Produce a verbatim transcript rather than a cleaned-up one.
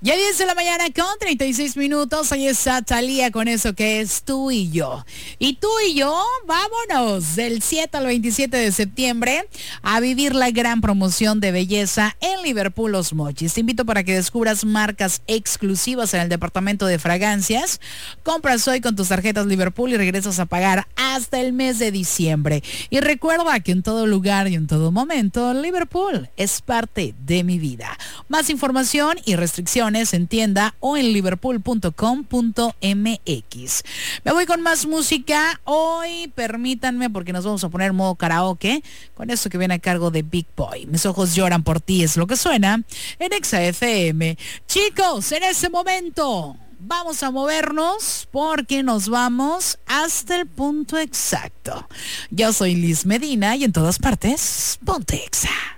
Ya diez de la mañana con treinta y seis minutos. Ahí está Thalía con eso que es Tú y Yo. Y tú y yo, vámonos del siete al veintisiete de septiembre a vivir la gran promoción de belleza en Liverpool Los Mochis. Te invito para que descubras marcas exclusivas en el departamento de fragancias. Compras hoy con tus tarjetas Liverpool y regresas a pagar hasta el mes de diciembre. Y recuerda que en todo lugar y en todo momento, Liverpool es parte de mi vida. Más información y restricciones en tienda o en liverpool punto com punto m x. Me voy con más música. Hoy permítanme porque nos vamos a poner modo karaoke con esto que viene a cargo de Big Boy. Mis ojos lloran por ti es lo que suena en Exa F M. Chicos, en ese momento vamos a movernos porque nos vamos hasta el punto exacto. Yo soy Liz Medina y en todas partes, ponte Exa.